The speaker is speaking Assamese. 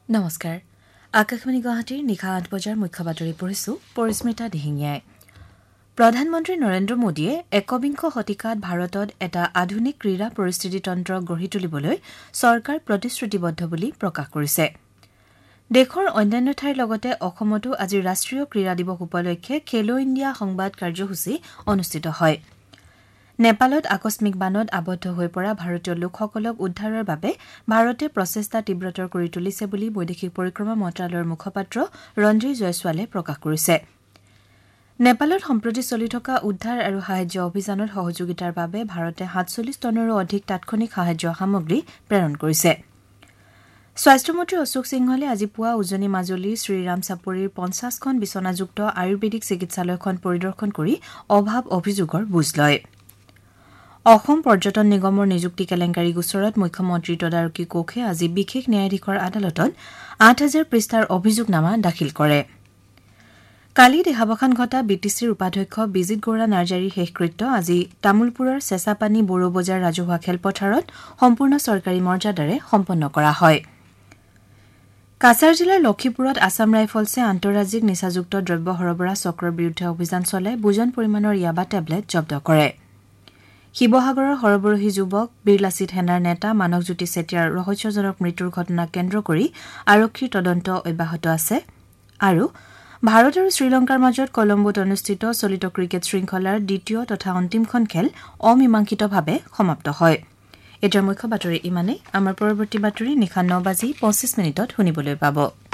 নমস্কাৰ আকাশবাণী গুৱাহাটীৰ নিশা ৮ বজাৰ মুখ্য বাতৰি পঢ়িছো পৰিস্মিতা দিহিঙীয়াই প্ৰধানমন্ত্ৰী নৰেন্দ্ৰ মোদীয়ে একবিংশ শতিকাত ভাৰতত এটা আধুনিক ক্ৰীড়া পৰিস্থিতিতন্ত্ৰ গঢ়ি তুলিবলৈ চৰকাৰ প্ৰতিশ্ৰুতিবদ্ধ বুলি প্ৰকাশ কৰিছে দেশৰ অন্যান্য ঠাইৰ লগতে অসমতো আজি ৰাষ্ট্ৰীয় ক্ৰীড়া দিৱস উপলক্ষে খেলো ইণ্ডিয়া সংবাদ কাৰ্যসূচী অনুষ্ঠিত হয় নেপালত আকস্মিক বানত আবদ্ধ হৈ পৰা ভাৰতীয় লোকসকলক উদ্ধাৰৰ বাবে ভাৰতে প্ৰচেষ্টা তীব্ৰতৰ কৰি তুলিছে বুলি বৈদেশিক পৰিক্ৰমা মন্ত্ৰালয়ৰ মুখপাত্ৰ ৰঞ্জয় জয়ছৱালে প্ৰকাশ কৰিছে নেপালত সম্প্ৰতি চলি থকা উদ্ধাৰ আৰু সাহায্য অভিযানত সহযোগিতাৰ বাবে ভাৰতে ৪৭ টনৰো অধিক তাৎক্ষণিক সাহায্য সামগ্ৰী প্ৰেৰণ কৰিছে স্বাস্থ্যমন্ত্ৰী অশোক সিংহলে আজি পুৱা উজনি মাজুলীৰ শ্ৰীৰাম চাপৰিৰ ৫০খন বিচনাযুক্ত আয়ুৰ্বেদিক চিকিৎসালয়খন পৰিদৰ্শন কৰি অভাৱ অভিযোগৰ বুজ লয় অসম পৰ্যটন নিগমৰ নিযুক্তি কেলেংকাৰী গোচৰত মুখ্যমন্ত্ৰী তদাৰকী কোখে আজি বিশেষ ন্যায়াধীশৰ আদালতত ৮,০০০ পৃষ্ঠাৰ অভিযোগনামা দাখিল কৰে কালি দেহাৱসান ঘটা বিটিচিৰ উপাধ্যক্ষ বিজিত গৌৰা নাৰ্জাৰীৰ শেষকৃত্য আজি তামুলপুৰৰ চেঁচাপানী বড়ো বজাৰ ৰাজহুৱা খেলপথাৰত সম্পূৰ্ণ চৰকাৰী মৰ্যাদাৰে সম্পন্ন কৰা হয় কাছাৰ জিলাৰ লক্ষীপুৰত আছাম ৰাইফলছে আন্তঃৰাজ্যিক নিচাযুক্ত দ্ৰব্য সৰবৰাহ চক্ৰৰ বিৰুদ্ধে অভিযান চলাই বুজন পৰিমাণৰ ইয়াবা টেবলেট জব্দ কৰে শিৱসাগৰৰ সৰবৰাহী যুৱক বীৰলাচিত সেনাৰ নেতা মানৱজ্যোতি চেতিয়াৰ ৰহস্যজনক মৃত্যুৰ ঘটনাক কেন্দ্ৰ কৰি আৰক্ষীৰ তদন্ত অব্যাহত আছে আৰু ভাৰত আৰু শ্ৰীলংকাৰ মাজত কলম্বোত অনুষ্ঠিত চলিত ক্ৰিকেট শৃংখলাৰ দ্বিতীয় তথা অন্তিমখন খেল অমীমাংসিতভাৱে সমাপ্ত হয় এতিয়াৰ মুখ্য বাতৰি ইমানেই আমাৰ পৰৱৰ্তী বাতৰি নিশা ৯:২৫ শুনিবলৈ পাব